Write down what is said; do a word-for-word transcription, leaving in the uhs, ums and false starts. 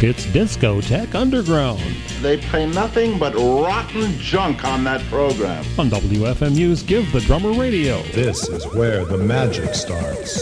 It's Discotheque Underground. They play nothing but rotten junk on that program. On W F M U's Give the Drummer Radio. This is where the magic starts.